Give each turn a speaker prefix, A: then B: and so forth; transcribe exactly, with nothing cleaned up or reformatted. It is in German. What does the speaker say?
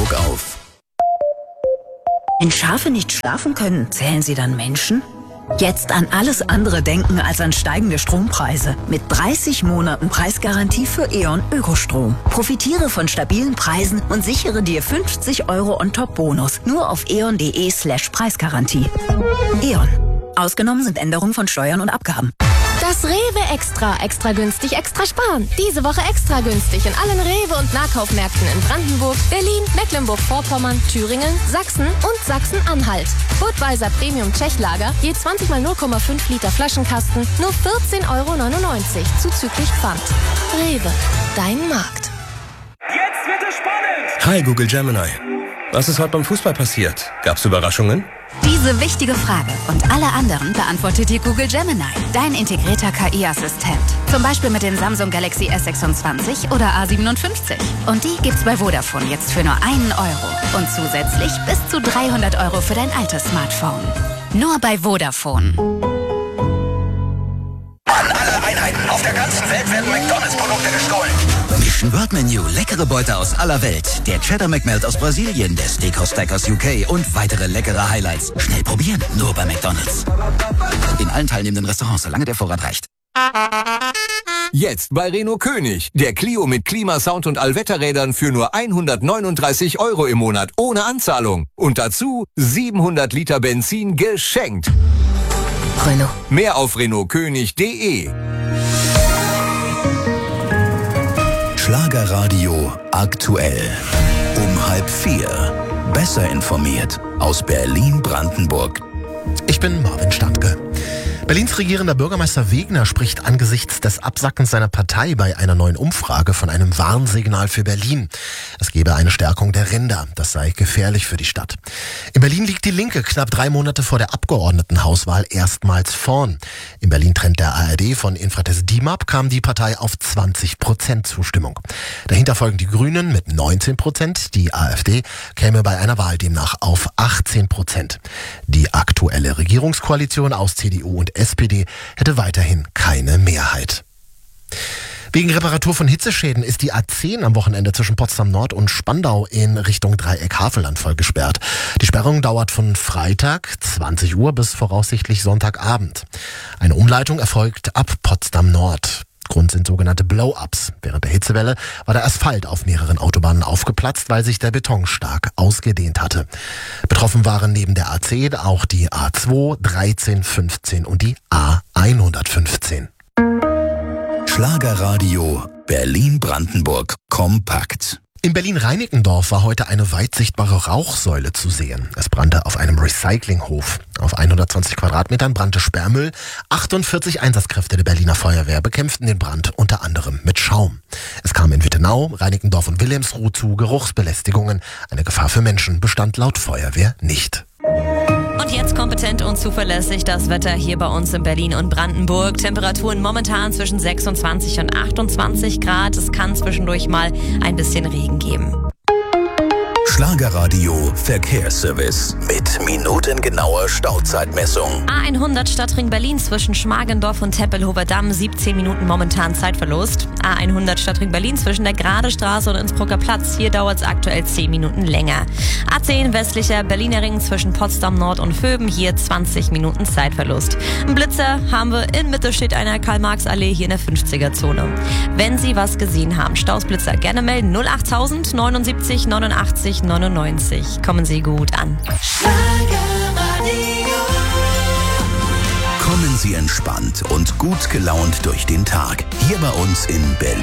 A: Hamburg auf.
B: Wenn Schafe nicht schlafen können, zählen sie dann Menschen? Jetzt an alles andere denken als an steigende Strompreise. Mit dreißig Monaten Preisgarantie für E.ON Ökostrom. Profitiere von stabilen Preisen und sichere dir fünfzig Euro On-Top-Bonus. Nur auf eon.de slash Preisgarantie. E.ON. Ausgenommen sind Änderungen von Steuern und Abgaben.
C: Das Rewe Extra. Extra günstig, extra sparen. Diese Woche extra günstig in allen Rewe- und Nahkaufmärkten in Brandenburg, Berlin, Mecklenburg-Vorpommern, Thüringen, Sachsen und Sachsen-Anhalt. Budweiser Premium Tschechlager, je zwanzig mal null Komma fünf Liter Flaschenkasten, nur vierzehn Euro neunundneunzig, zuzüglich Pfand. Rewe, dein Markt.
D: Jetzt wird es spannend!
E: Hi Google Gemini. Was ist heute beim Fußball passiert? Gab's Überraschungen?
F: Diese wichtige Frage und alle anderen beantwortet dir Google Gemini, dein integrierter K I-Assistent. Zum Beispiel mit den Samsung Galaxy S sechsundzwanzig oder A siebenundfünfzig. Und die gibt's bei Vodafone jetzt für nur einen Euro. Und zusätzlich bis zu dreihundert Euro für dein altes Smartphone. Nur bei Vodafone.
G: An alle Einheiten auf der ganzen Welt werden McDonalds-Produkte gestohlen.
A: Mission World Menu, leckere Beute aus aller Welt. Der Cheddar McMelt aus Brasilien, der Steakhouse Stack aus U K und weitere leckere Highlights. Schnell probieren, nur bei McDonalds. In allen teilnehmenden Restaurants, solange der Vorrat reicht.
H: Jetzt bei Renault König. Der Clio mit Klimasound und Allwetterrädern für nur hundertneununddreißig Euro im Monat ohne Anzahlung. Und dazu siebenhundert Liter Benzin geschenkt.
B: Renault.
H: Mehr auf renault könig punkt de.
A: Schlagerradio aktuell. Um halb vier. Besser informiert aus Berlin-Brandenburg.
I: Ich bin Marvin Standke. Berlins regierender Bürgermeister Wegner spricht angesichts des Absackens seiner Partei bei einer neuen Umfrage von einem Warnsignal für Berlin. Es gebe eine Stärkung der Ränder. Das sei gefährlich für die Stadt. In Berlin liegt die Linke knapp drei Monate vor der Abgeordnetenhauswahl erstmals vorn. In Berlin Trend der A R D von Infratest D I M A P kam die Partei auf zwanzig Prozent Zustimmung. Dahinter folgen die Grünen mit neunzehn Prozent. Die AfD käme bei einer Wahl demnach auf achtzehn Prozent. Die aktuelle Regierungskoalition aus C D U und S P D hätte weiterhin keine Mehrheit. Wegen Reparatur von Hitzeschäden ist die A zehn am Wochenende zwischen Potsdam Nord und Spandau in Richtung Dreieck-Havelland voll gesperrt. Die Sperrung dauert von Freitag zwanzig Uhr bis voraussichtlich Sonntagabend. Eine Umleitung erfolgt ab Potsdam Nord. Grund sind sogenannte Blow-ups. Während der Hitzewelle war der Asphalt auf mehreren Autobahnen aufgeplatzt, weil sich der Beton stark ausgedehnt hatte. Betroffen waren neben der A zehn auch die A zwei, dreizehn, fünfzehn und die A hundertfünfzehn.
A: Schlagerradio Berlin-Brandenburg kompakt.
I: In Berlin-Reinickendorf war heute eine weit sichtbare Rauchsäule zu sehen. Es brannte auf einem Recyclinghof. Auf hundertzwanzig Quadratmetern brannte Sperrmüll. achtundvierzig Einsatzkräfte der Berliner Feuerwehr bekämpften den Brand unter anderem mit Schaum. Es kam in Wittenau, Reinickendorf und Wilhelmsruh zu Geruchsbelästigungen. Eine Gefahr für Menschen bestand laut Feuerwehr nicht.
J: Und jetzt kompetent und zuverlässig das Wetter hier bei uns in Berlin und Brandenburg. Temperaturen momentan zwischen sechsundzwanzig und achtundzwanzig Grad. Es kann zwischendurch mal ein bisschen Regen geben.
A: Schlagerradio Verkehrsservice mit minutengenauer Stauzeitmessung.
J: A hundert Stadtring Berlin zwischen Schmargendorf und Tempelhofer Damm, siebzehn Minuten momentan Zeitverlust. A hundert Stadtring Berlin zwischen der Gradestraße und Innsbrucker Platz, hier dauert es aktuell zehn Minuten länger. A zehn westlicher Berliner Ring zwischen Potsdam Nord und Vöben, hier zwanzig Minuten Zeitverlust. Ein Blitzer haben wir, in Mitte steht eine Karl-Marx-Allee hier in der fünfziger Zone. Wenn Sie was gesehen haben, Stausblitzer gerne melden, null achttausend neunundsiebzig neunundachtzig neunundneunzig. Kommen Sie gut an.
A: Kommen Sie entspannt und gut gelaunt durch den Tag. Hier bei uns in Berlin.